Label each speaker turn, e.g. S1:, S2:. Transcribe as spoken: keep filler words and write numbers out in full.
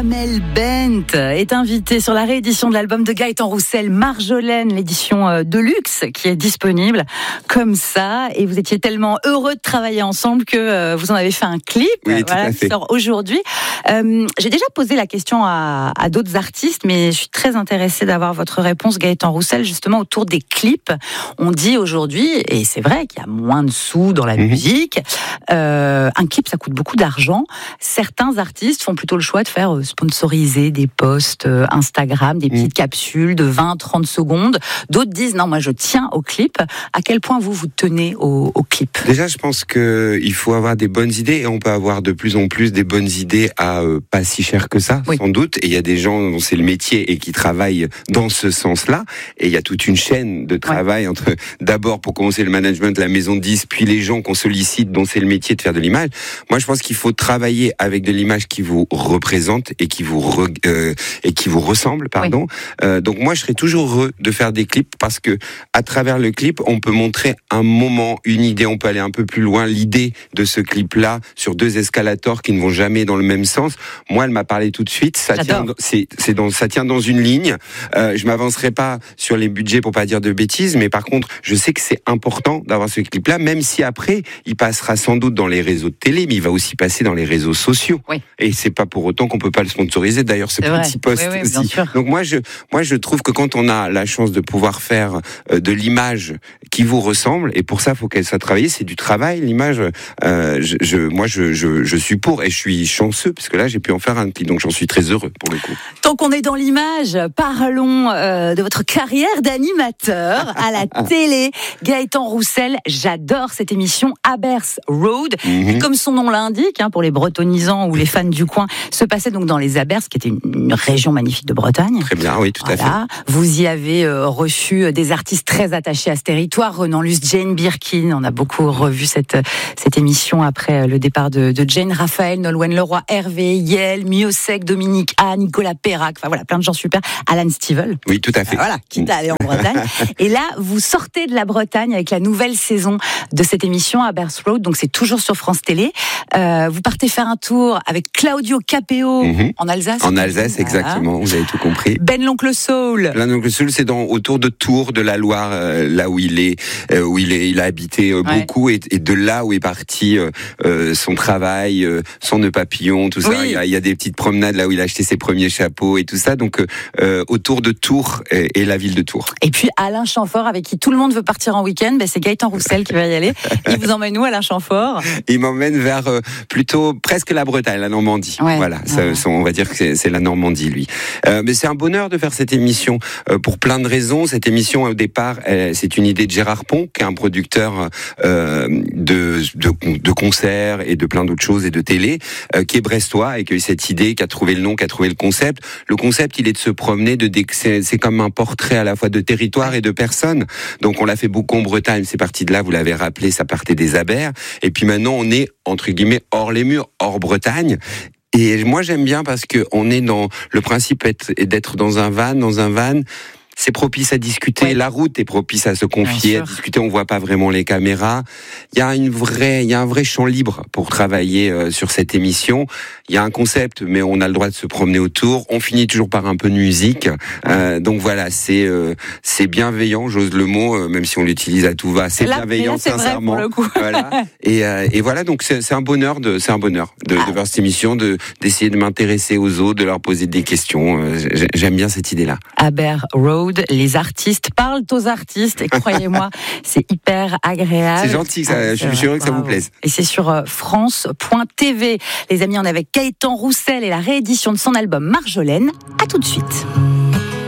S1: Amel Bent est invitée sur la réédition de l'album de Gaëtan Roussel, Marjolaine, l'édition de luxe qui est disponible comme ça. Et vous étiez tellement heureux de travailler ensemble que vous en avez fait un clip,
S2: oui,
S1: voilà, qui sort aujourd'hui. Euh, j'ai déjà posé la question à, à d'autres artistes, mais je suis très intéressée d'avoir votre réponse, Gaëtan Roussel, justement autour des clips. On dit aujourd'hui, et c'est vrai qu'il y a moins de sous dans la mmh. musique, euh, un clip ça coûte beaucoup d'argent. Certains artistes font plutôt le choix de faire sponsoriser des posts Instagram, des petites mmh. capsules de vingt à trente secondes. D'autres disent non, moi je tiens au clip. À quel point vous vous tenez au, au clip ?
S2: Déjà, je pense qu'il faut avoir des bonnes idées et on peut avoir de plus en plus des bonnes idées à euh, pas si cher que ça, oui. sans doute. Et il y a des gens dont c'est le métier et qui travaillent dans ce sens-là. Et il y a toute une chaîne de travail ouais. entre d'abord pour commencer le management, la maison de disques, puis les gens qu'on sollicite dont c'est le métier de faire de l'image. Moi, je pense qu'il faut travailler avec de l'image qui vous représente et qui vous re, euh, et qui vous ressemble, pardon. Oui. Euh, donc moi, je serais toujours heureux de faire des clips parce que à travers le clip, on peut montrer un moment, une idée. On peut aller un peu plus loin. L'idée de ce clip-là sur deux escalators qui ne vont jamais dans le même sens. Moi, elle m'a parlé tout de suite. Ça tient, c'est, c'est dans, ça tient dans une ligne. Euh, je m'avancerai pas sur les budgets pour pas dire de bêtises, mais par contre, je sais que c'est important d'avoir ce clip-là, même si après, il passera sans doute dans les réseaux de télé, mais il va aussi passer dans les réseaux sociaux. Oui. Et c'est pas pour autant qu'on peut pas le sponsoriser. D'ailleurs, ce c'est petit vrai. post oui, oui, aussi. Donc moi, je, moi, je trouve que quand on a la chance de pouvoir faire euh, de l'image qui vous ressemble, et pour ça, il faut qu'elle soit travaillée, c'est du travail, l'image. Euh, je, je, moi, je, je, je suis pour et je suis chanceux parce que là, j'ai pu en faire un clip, donc j'en suis très heureux pour le coup.
S1: Tant qu'on est dans l'image, parlons euh, de votre carrière d'animateur à la télé. Gaëtan Roussel, j'adore cette émission Abers Road. Mm-hmm. Et comme son nom l'indique, hein, pour les bretonisants ou les fans du coin, se passait donc dans les Abers, qui était une, une région magnifique de Bretagne.
S2: Très bien, oui, tout voilà. à fait.
S1: Vous y avez euh, reçu des artistes très attachés à ce territoire. Renan Luce, Jane Birkin, on a beaucoup revu cette, cette émission après le départ de, de Jane, Raphaël, Nolwenn Leroy, Hervé, Yael, Miosek, Dominique A, Nicolas Perrac, enfin voilà, plein de gens super. Alan Stivell.
S2: Oui, tout à fait.
S1: Euh, voilà, quitte à aller en Bretagne. Et là, vous sortez de la Bretagne avec la nouvelle saison de cette émission Abers Road, donc c'est toujours sur France Télé. Euh, vous partez faire un tour avec Claudio Capéo mm-hmm. en Alsace.
S2: En Alsace, voilà. Exactement, vous avez tout compris.
S1: Ben l'Oncle Soul.
S2: Ben l'Oncle Soul, c'est dans, autour de Tours, de la Loire, euh, là où il est, euh, où il est, il a habité euh, ouais. beaucoup, et, et de là où est parti euh, euh, son travail, euh, son nœud papillon, tout ça. Oui. Il, y a, il y a des petites promenades là où il a acheté ses premiers chapeaux et tout ça. Donc euh, autour de Tours et, et la ville de Tours.
S1: Et puis Alain Chamfort, avec qui tout le monde veut partir en week-end, ben c'est Gaëtan Roussel qui va y aller. Il vous emmène où, Alain Chamfort ?
S2: Il m'emmène vers euh, plutôt presque la Bretagne, la Normandie. Ouais. Voilà, ouais. ça, on va dire que c'est, c'est la Normandie, lui. Euh, mais c'est un bonheur de faire cette émission euh, pour plein de raisons. Cette émission, au départ, elle, c'est une idée de Gérard Pont, qui est un producteur euh, de, de, de concerts et de plein d'autres choses et de télé, euh, qui est brestois et qui a eu cette idée, qui a trouvé le nom, qui a trouvé le concept. Le concept, il est de se promener, de c'est, c'est comme un portrait à la fois de territoire et de personnes. Donc on l'a fait beaucoup en Bretagne, c'est parti de là, vous l'avez rappelé, ça partait des Abers. Et puis maintenant, on est, entre guillemets, hors les murs, hors Bretagne. Et moi, j'aime bien parce que on est dans le principe est d'être dans un van, dans un van. C'est propice à discuter. Ouais. La route est propice à se confier, à discuter. On voit pas vraiment les caméras. Il y a une vraie, il y a un vrai champ libre pour travailler euh, sur cette émission. Il y a un concept, mais on a le droit de se promener autour. On finit toujours par un peu de musique. Euh, donc voilà, c'est euh, c'est bienveillant. J'ose le mot, euh, même si on l'utilise à tout va. C'est là, bienveillant, là, c'est sincèrement.
S1: Vrai pour le coup.
S2: Voilà. Et, euh, et voilà, donc c'est, c'est un bonheur de, c'est un bonheur de, ah. de faire cette émission, de d'essayer de m'intéresser aux autres, de leur poser des questions. Euh, j'aime bien cette idée-là.
S1: Abers Road. Les artistes parlent aux artistes et croyez-moi, c'est hyper agréable.
S2: C'est gentil, ça, ah, je suis sûr que ça vous plaise.
S1: Et c'est sur France point T V. Les amis, on est avec Gaëtan Roussel et la réédition de son album Marjolaine. À tout de suite.